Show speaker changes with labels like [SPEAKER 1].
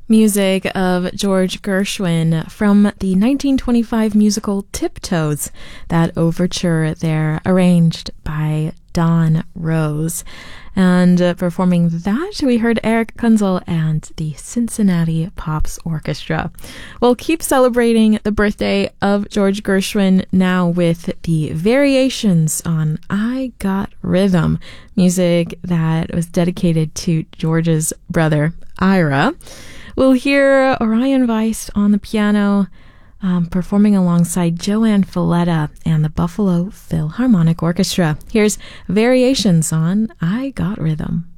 [SPEAKER 1] Music of George Gershwin from the 1925 musical Tiptoes. That overture there, arranged by Don Rose. And performing that, we heard Eric Kunzel and the Cincinnati Pops Orchestra. We'll keep celebrating the birthday of George Gershwin now with the variations on I Got Rhythm, music that was dedicated to George's brother, Ira. We'll hear Orion Weiss on the piano, performing alongside Joanne Falletta and the Buffalo Philharmonic Orchestra. Here's variations on I Got Rhythm.